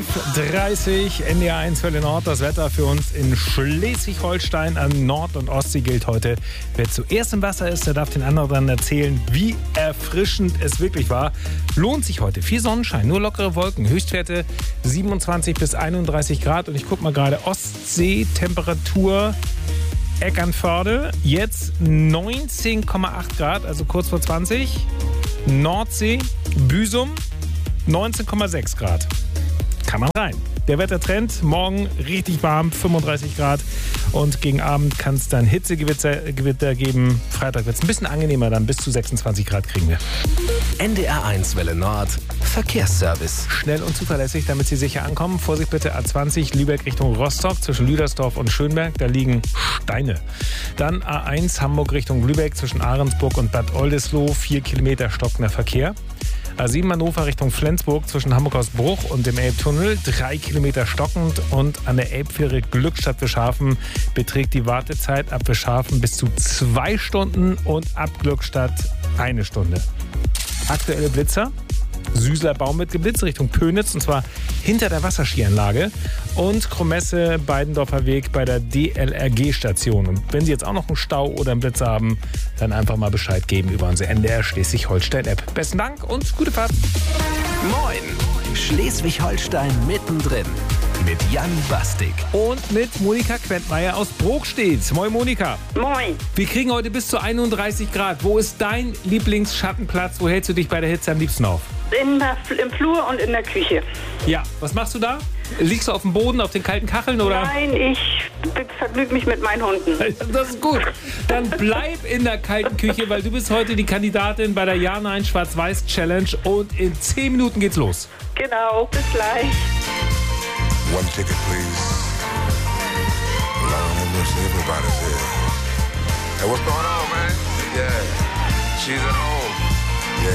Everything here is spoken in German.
11:30 NDR 1 Welle Nord. Das Wetter für uns in Schleswig-Holstein an Nord- und Ostsee gilt heute. Wer zuerst im Wasser ist, der darf den anderen erzählen, wie erfrischend es wirklich war. Lohnt sich heute. Viel Sonnenschein, nur lockere Wolken. Höchstwerte 27 bis 31 Grad. Und ich gucke mal gerade, Ostsee-Temperatur Eckernförde. Jetzt 19,8 Grad, also kurz vor 20. Nordsee, Büsum 19,6 Grad. Kann man rein. Der Wettertrend, morgen richtig warm, 35 Grad. Und gegen Abend kann es dann Hitzegewitter geben. Freitag wird es ein bisschen angenehmer, dann bis zu 26 Grad kriegen wir. NDR 1 Welle Nord, Verkehrsservice. Schnell und zuverlässig, damit Sie sicher ankommen. Vorsicht bitte, A20 Lübeck Richtung Rostock, zwischen Lüdersdorf und Schönberg. Da liegen Steine. Dann A1 Hamburg Richtung Lübeck, zwischen Ahrensburg und Bad Oldesloe. 4 Kilometer stockender Verkehr. A7 Hannover Richtung Flensburg, zwischen Hamburg-Hausbruch und dem Elbtunnel 3 Kilometer stockend, und an der Elbfähre Glückstadt-Wischhafen beträgt die Wartezeit ab Wischhafen bis zu 2 Stunden und ab Glückstadt 1 Stunde. Aktuelle Blitzer: Süßler Baum mit Geblitz Richtung Pönitz, und zwar hinter der Wasserskianlage, und Kromesse Beidendorfer Weg bei der DLRG-Station. Und wenn Sie jetzt auch noch einen Stau oder einen Blitzer haben, dann einfach mal Bescheid geben über unsere NDR Schleswig-Holstein-App. Besten Dank und gute Fahrt. Moin, Schleswig-Holstein mittendrin mit Jan Bastik. Und mit Monika Quentmeier aus Brokstedt. Moin Monika. Moin. Wir kriegen heute bis zu 31 Grad. Wo ist dein Lieblingsschattenplatz? Wo hältst du dich bei der Hitze am liebsten auf? Im Flur und in der Küche. Ja, was machst du da? Liegst du auf dem Boden, auf den kalten Kacheln, oder? Nein, ich vergnüge mich mit meinen Hunden. Das ist gut. Dann bleib in der kalten Küche, weil du bist heute die Kandidatin bei der Ja-Nein Schwarz-Weiß-Challenge, und in 10 Minuten geht's los. Genau, bis gleich. One ticket, please. Lord have mercy, everybody's here. Hey, what's going on, man? Yeah, she's at home.